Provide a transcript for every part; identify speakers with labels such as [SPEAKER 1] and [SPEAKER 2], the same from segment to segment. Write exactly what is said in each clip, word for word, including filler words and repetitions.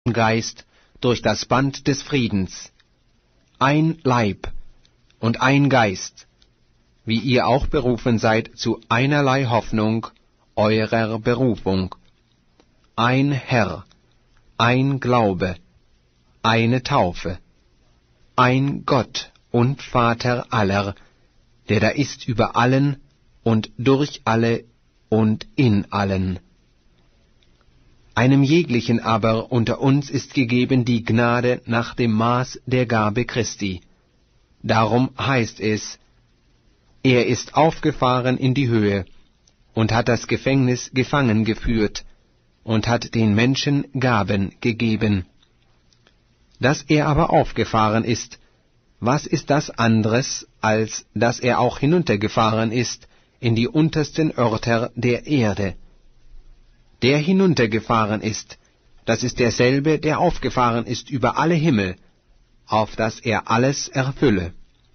[SPEAKER 1] Geist durch das Band des Friedens. Ein Leib und ein Geist, wie ihr auch berufen seid zu einerlei Hoffnung eurer Berufung. Ein Herr, ein Glaube, eine Taufe, ein Gott und Vater aller, der da ist über allen und durch alle und in allen. Einem jeglichen aber unter uns ist gegeben die Gnade nach dem Maß der Gabe Christi. Darum heißt es, er ist aufgefahren in die Höhe und hat das Gefängnis gefangen geführt und hat den Menschen Gaben gegeben. Dass er aber aufgefahren ist, was ist das anderes, als dass er auch hinuntergefahren ist in die untersten Örter der Erde? Der hinuntergefahren ist, das ist derselbe, der aufgefahren ist über alle Himmel, auf dass er alles erfülle.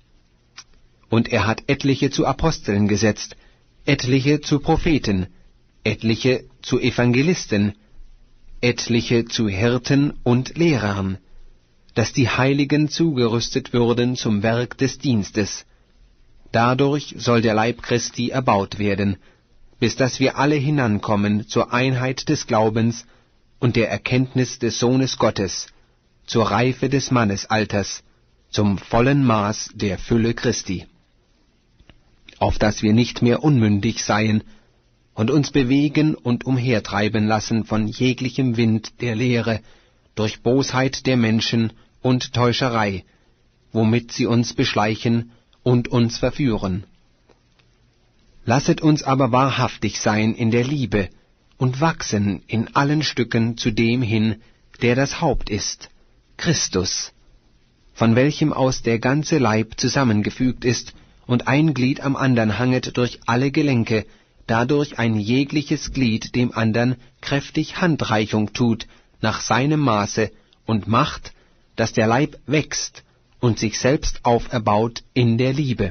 [SPEAKER 1] Und er hat etliche zu Aposteln gesetzt, etliche zu Propheten, etliche zu Evangelisten, etliche zu Hirten und Lehrern, dass die Heiligen zugerüstet würden zum Werk des Dienstes. Dadurch soll der Leib Christi erbaut werden, bis dass wir alle hinankommen zur Einheit des Glaubens und der Erkenntnis des Sohnes Gottes, zur Reife des Mannesalters, zum vollen Maß der Fülle Christi. Auf dass wir nicht mehr unmündig seien und uns bewegen und umhertreiben lassen von jeglichem Wind der Lehre, durch Bosheit der Menschen und Täuscherei, womit sie uns beschleichen und uns verführen. Lasset uns aber wahrhaftig sein in der Liebe und wachsen in allen Stücken zu dem hin, der das Haupt ist, Christus, von welchem aus der ganze Leib zusammengefügt ist und ein Glied am andern hanget durch alle Gelenke, dadurch ein jegliches Glied dem andern kräftig Handreichung tut nach seinem Maße und macht, dass der Leib wächst und sich selbst auferbaut in der Liebe.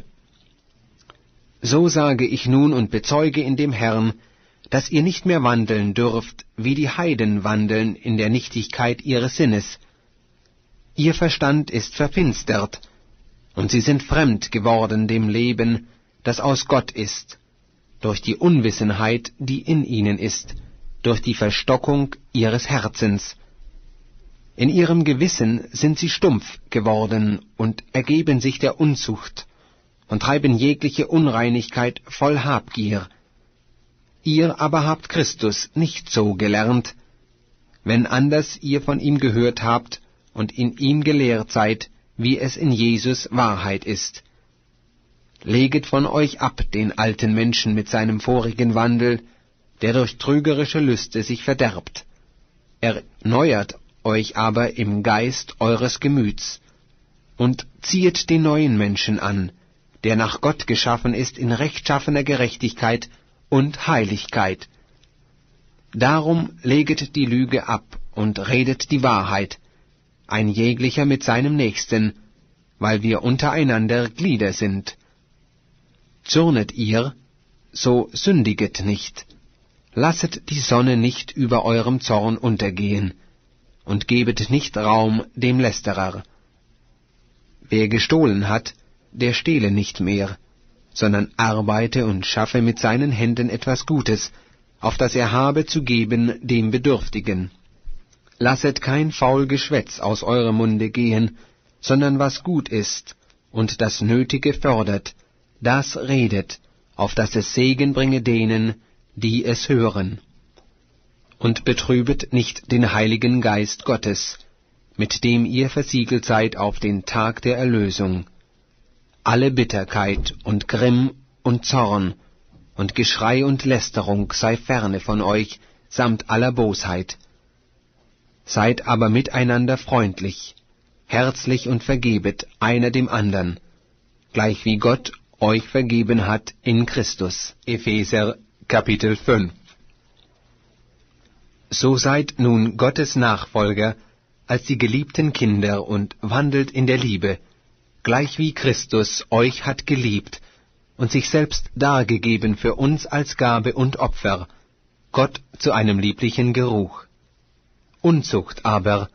[SPEAKER 1] So sage ich nun und bezeuge in dem Herrn, dass ihr nicht mehr wandeln dürft, wie die Heiden wandeln in der Nichtigkeit ihres Sinnes. Ihr Verstand ist verfinstert, und sie sind fremd geworden dem Leben, das aus Gott ist, durch die Unwissenheit, die in ihnen ist, durch die Verstockung ihres Herzens. In ihrem Gewissen sind sie stumpf geworden und ergeben sich der Unzucht und treiben jegliche Unreinigkeit voll Habgier. Ihr aber habt Christus nicht so gelernt, wenn anders ihr von ihm gehört habt und in ihm gelehrt seid, wie es in Jesus Wahrheit ist. Leget von euch ab den alten Menschen mit seinem vorigen Wandel, der durch trügerische Lüste sich verderbt. Erneuert euch aber im Geist eures Gemüts, und ziehet den neuen Menschen an, der nach Gott geschaffen ist in rechtschaffener Gerechtigkeit und Heiligkeit. Darum leget die Lüge ab und redet die Wahrheit, ein jeglicher mit seinem Nächsten, weil wir untereinander Glieder sind. Zürnet ihr, so sündiget nicht. Lasset die Sonne nicht über eurem Zorn untergehen, und gebet nicht Raum dem Lästerer. Wer gestohlen hat, der stehle nicht mehr, sondern arbeite und schaffe mit seinen Händen etwas Gutes, auf das er habe zu geben dem Bedürftigen. Lasset kein faul Geschwätz aus eurem Munde gehen, sondern was gut ist und das Nötige fördert, das redet, auf dass es Segen bringe denen, die es hören. Und betrübet nicht den Heiligen Geist Gottes, mit dem ihr versiegelt seid auf den Tag der Erlösung. Alle Bitterkeit und Grimm und Zorn und Geschrei und Lästerung sei ferne von euch, samt aller Bosheit. Seid aber miteinander freundlich, herzlich und vergebet einer dem andern, gleich wie Gott euch vergeben hat in Christus. Epheser Kapitel fünf. So seid nun Gottes Nachfolger als die geliebten Kinder und wandelt in der Liebe, gleich wie Christus euch hat geliebt und sich selbst dargegeben für uns als Gabe und Opfer, Gott zu einem lieblichen Geruch. Unzucht aber